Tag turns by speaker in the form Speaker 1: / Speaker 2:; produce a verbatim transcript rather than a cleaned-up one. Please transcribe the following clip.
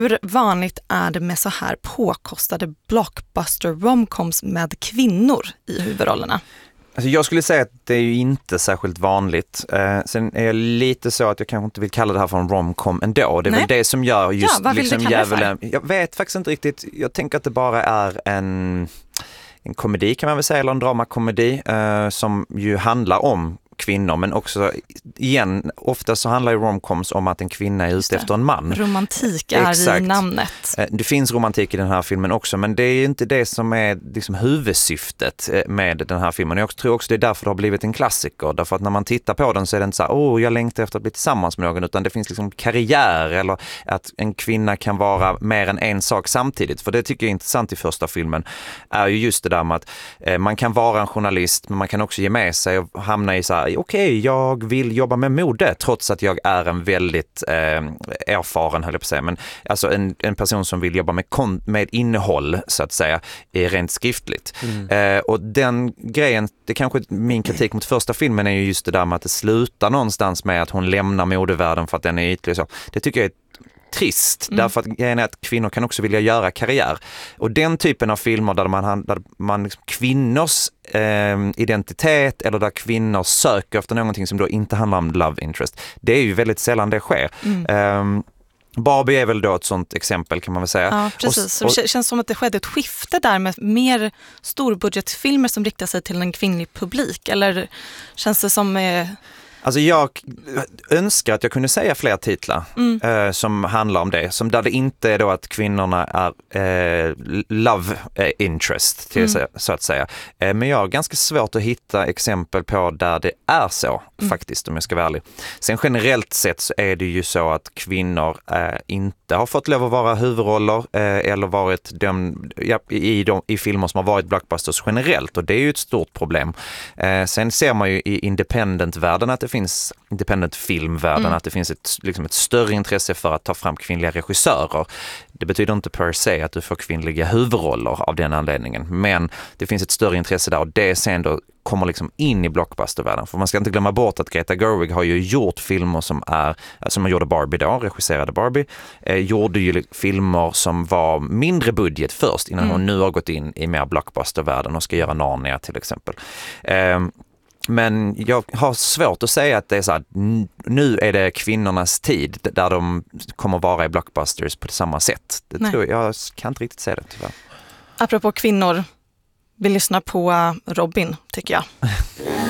Speaker 1: Hur vanligt är det med så här påkostade blockbuster romcoms med kvinnor i huvudrollerna?
Speaker 2: Alltså jag skulle säga att det är ju inte särskilt vanligt. Eh, sen är jag lite så att jag kanske inte vill kalla det här för en romcom ändå. Det är Nej. väl det som gör just...
Speaker 1: Ja, vad vill
Speaker 2: liksom,
Speaker 1: du kalla det för?
Speaker 2: Jag vet faktiskt inte riktigt. Jag tänker att det bara är en, en komedi kan man väl säga, eller en dramakomedi eh, som ju handlar om kvinnor, men också igen, ofta så handlar ju romcoms om att en kvinna är ute efter en man.
Speaker 1: Romantik är
Speaker 2: Exakt.
Speaker 1: i namnet.
Speaker 2: Det finns romantik i den här filmen också, men det är inte det som är liksom huvudsyftet med den här filmen. Jag tror också det är därför det har blivit en klassiker, därför att när man tittar på den så är det inte så här, åh, oh, jag längtar efter att bli tillsammans med någon, utan det finns liksom karriär eller att en kvinna kan vara mer än en sak samtidigt. För det tycker jag är intressant i första filmen, är ju just det där med att eh, man kan vara en journalist, men man kan också ge med sig och hamna i så här, okej, okay, jag vill jobba med mode trots att jag är en väldigt eh, erfaren, höll jag på att säga, men alltså en, en person som vill jobba med, kon- med innehåll så att säga, är rent skriftligt. Mm. Eh, och den grejen, det kanske min kritik mot första filmen är ju just det där med att det slutar någonstans med att hon lämnar modevärlden för att den är ytlig så. Det tycker jag är trist, mm. därför att grejen är att kvinnor kan också vilja göra karriär. Och den typen av filmer där man, där man liksom, kvinnors eh, identitet eller där kvinnor söker efter någonting som då inte handlar om love interest, det är ju väldigt sällan det sker. Mm. Eh, Barbie är väl då ett sånt exempel kan man väl säga.
Speaker 1: Ja, precis. Och, och, det känns som att det skedde ett skifte där med mer storbudgetfilmer som riktar sig till en kvinnlig publik. Eller känns det som... Eh...
Speaker 2: Alltså jag önskar att jag kunde säga fler titlar mm. eh, som handlar om det. Som där det inte är då att kvinnorna är eh, love interest till, mm. så att säga. Eh, men jag har ganska svårt att hitta exempel på där det är så mm. faktiskt, om jag ska vara ärlig. Sen generellt sett så är det ju så att kvinnor eh, inte har fått lov att vara huvudroller eh, eller varit de, ja, i, de, i filmer som har varit blockbusters generellt. Och det är ju ett stort problem. Eh, sen ser man ju i independent-världen att det finns independent filmvärlden, mm. att det finns ett, liksom ett större intresse för att ta fram kvinnliga regissörer. Det betyder inte per se att du får kvinnliga huvudroller av den anledningen, men det finns ett större intresse där och det sen då kommer liksom in i blockbustervärlden. För man ska inte glömma bort att Greta Gerwig har ju gjort filmer som är, som man gjorde Barbie då, regisserade Barbie, eh, gjorde ju filmer som var mindre budget först innan mm. hon nu har gått in i mer blockbustervärlden och ska göra Narnia till exempel. Eh, Men jag har svårt att säga att det är så här, nu är det kvinnornas tid där de kommer vara i blockbusters på samma sätt. Det tror jag, jag kan inte riktigt säga det tyvärr.
Speaker 1: Apropå kvinnor, vi lyssnar på Robin tycker jag.